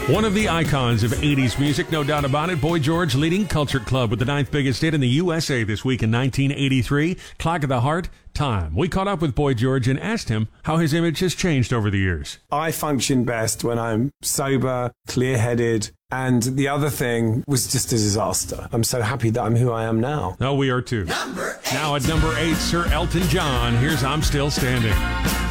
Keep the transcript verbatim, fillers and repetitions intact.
One of the icons of eighties music, no doubt about it. Boy George leading Culture Club with the ninth biggest hit in the U S A this week in nineteen eighty-three. Clock of the Heart, Time. We caught up with Boy George and asked him how his image has changed over the years. I function best when I'm sober, clear-headed, and the other thing was just a disaster. I'm so happy that I'm who I am now. Oh, we are too. Number eight. Now at number eight, Sir Elton John. Here's I'm Still Standing.